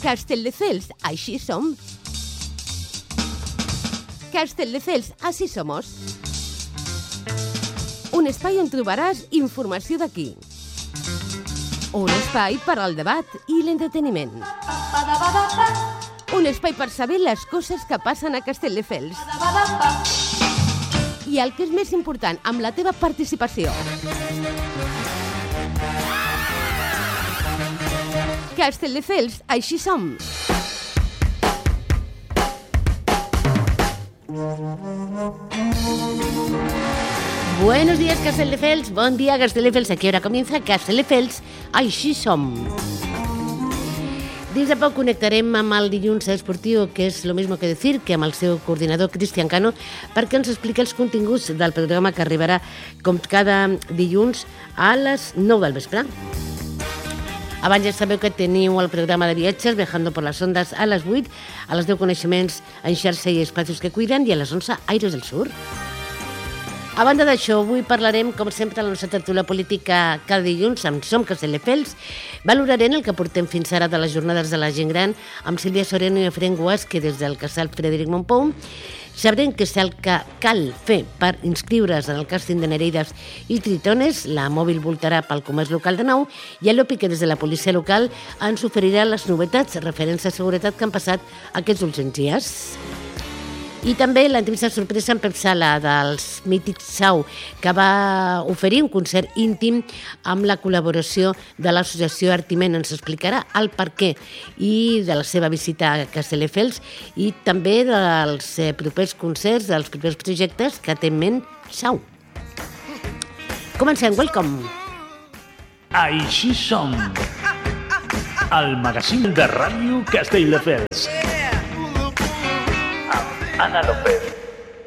Castelldefels, així som. Castelldefels, así somos. Un espai on trobaràs informació d'aquí. Un espai per al debat i l'entreteniment. Un espai per saber les coses que passen a Castelldefels. I el que és més important, amb la teva participació. Castelldefels, així som. Buenos días, Castelldefels. Bon dia, Castelldefels. Aquí ahora comienza Castelldefels, així som. Dins de poc connectarem amb el dilluns esportiu, que és lo mismo que decir, que amb el seu coordinador Cristian Cano, perquè ens explica els continguts del programa que arribarà com cada dilluns a les 9 del vespre. Abans ja sabeu que teniu el programa de viatges Viajando por las ondas a les 8, a les 10 coneixements en xarxa i espacis que cuiden i a les 11 Aires del Sur. A banda d'això, avui parlarem, com sempre, a la nostra tertúlia política cada dilluns amb Som Castelldefels. Valorarem el que portem fins ara de les jornades de la gent gran amb Sílvia Soreno i Efraín Guasque des del casal Frederic Montpou. Sabrem què és el que cal fer per inscriure's en el càsting de Nereides i Tritones. La mòbil voltarà pel comerç local de nou i el Lopi, que des de la policia local ens oferirà les novetats referents a seguretat que han passat aquests últims dies. I també l'entrevista sorpresa amb Pep Sala dels mítics Sau, que va oferir un concert íntim amb la col·laboració de l'associació Artiment. Ens explicarà el perquè i de la seva visita a Castelldefels i també dels propers concerts, dels propers projectes que té en ment Sau. Comencem, welcome! Així som, el magazín de ràdio Castelldefels. Ana López.